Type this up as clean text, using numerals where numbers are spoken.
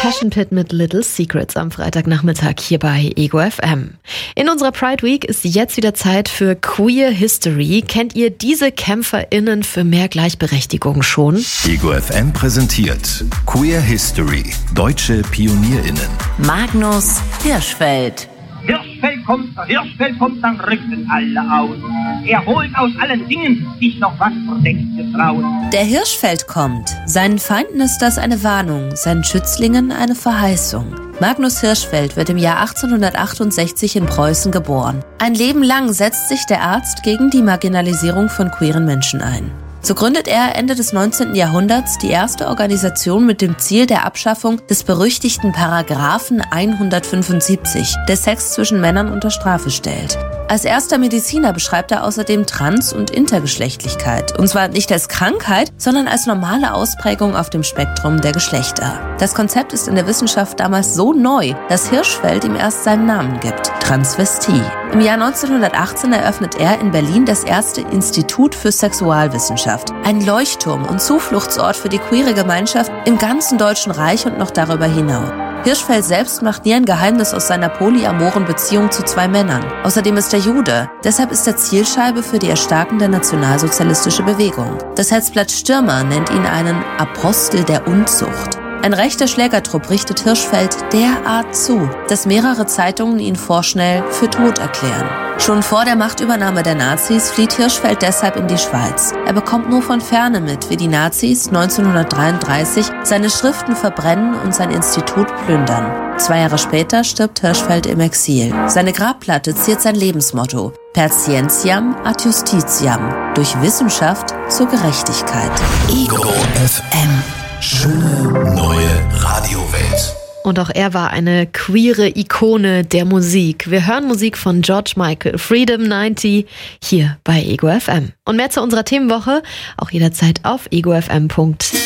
Passion Pit mit Little Secrets am Freitagnachmittag hier bei Ego FM. In unserer Pride Week ist jetzt wieder Zeit für Queer History. Kennt ihr diese KämpferInnen für mehr Gleichberechtigung schon? Ego FM präsentiert Queer History. Deutsche PionierInnen. Magnus Hirschfeld. Hirschfeld kommt, dann rückten alle aus. Er holt aus allen Dingen sich noch was Verdecktes raus. Der Hirschfeld kommt. Seinen Feinden ist das eine Warnung, seinen Schützlingen eine Verheißung. Magnus Hirschfeld wird im Jahr 1868 in Preußen geboren. Ein Leben lang setzt sich der Arzt gegen die Marginalisierung von queeren Menschen ein. So gründet er Ende des 19. Jahrhunderts die erste Organisation mit dem Ziel der Abschaffung des berüchtigten Paragraphen 175, der Sex zwischen Männern unter Strafe stellt. Als erster Mediziner beschreibt er außerdem Trans- und Intergeschlechtlichkeit. Und zwar nicht als Krankheit, sondern als normale Ausprägung auf dem Spektrum der Geschlechter. Das Konzept ist in der Wissenschaft damals so neu, dass Hirschfeld ihm erst seinen Namen gibt: Transvestie. Im Jahr 1918 eröffnet er in Berlin das erste Institut für Sexualwissenschaft. Ein Leuchtturm und Zufluchtsort für die queere Gemeinschaft im ganzen Deutschen Reich und noch darüber hinaus. Hirschfeld selbst macht nie ein Geheimnis aus seiner polyamoren Beziehung zu 2 Männern. Außerdem ist er Jude. Deshalb ist er Zielscheibe für die erstarkende nationalsozialistische Bewegung. Das Hetzblatt Stürmer nennt ihn einen Apostel der Unzucht. Ein rechter Schlägertrupp richtet Hirschfeld derart zu, dass mehrere Zeitungen ihn vorschnell für tot erklären. Schon vor der Machtübernahme der Nazis flieht Hirschfeld deshalb in die Schweiz. Er bekommt nur von Ferne mit, wie die Nazis 1933 seine Schriften verbrennen und sein Institut plündern. 2 Jahre später stirbt Hirschfeld im Exil. Seine Grabplatte ziert sein Lebensmotto: Per scientiam ad justitiam, durch Wissenschaft zur Gerechtigkeit. Ego FM. Schöne neue Radiowelt. Und auch er war eine queere Ikone der Musik. Wir hören Musik von George Michael, Freedom 90, hier bei Ego FM. Und mehr zu unserer Themenwoche auch jederzeit auf egofm.de.